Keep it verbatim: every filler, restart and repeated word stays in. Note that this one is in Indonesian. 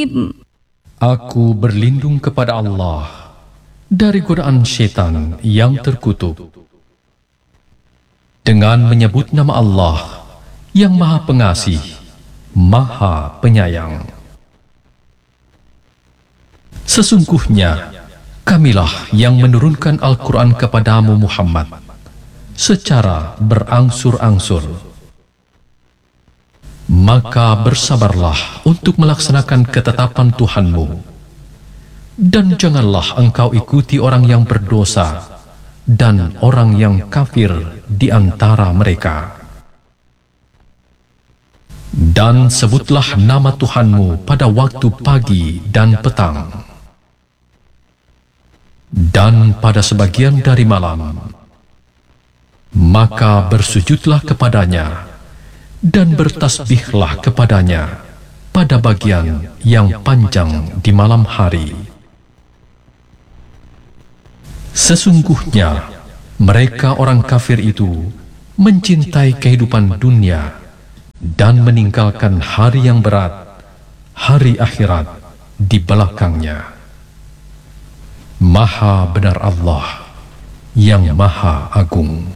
الرجيم. Aku berlindung kepada Allah dari godaan syaitan yang terkutuk. Dengan menyebut nama Allah yang Maha Pengasih, Maha Penyayang. Sesungguhnya Kamilah yang menurunkan Al-Quran kepadamu Muhammad secara berangsur-angsur. Maka bersabarlah untuk melaksanakan ketetapan Tuhanmu, dan janganlah engkau ikuti orang yang berdosa dan orang yang kafir di antara mereka. Dan sebutlah nama Tuhanmu pada waktu pagi dan petang, dan pada sebagian dari malam. Maka bersujudlah kepadanya dan bertasbihlah kepadanya pada bagian yang panjang di malam hari. Sesungguhnya mereka orang kafir itu mencintai kehidupan dunia dan meninggalkan hari yang berat, hari akhirat di belakangnya. Maha benar Allah yang Maha Agung.